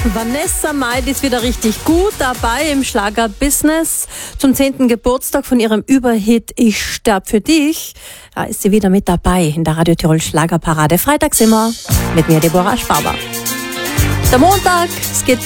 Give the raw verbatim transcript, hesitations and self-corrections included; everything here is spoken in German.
Vanessa Maid ist wieder richtig gut dabei im Schlagerbusiness. Zum zehnten Geburtstag von ihrem Überhit Ich sterb für dich. Da ist sie wieder mit dabei in der Radio Tirol Schlagerparade. Freitags immer mit mir, Deborah Sparber. Der Montag, es geht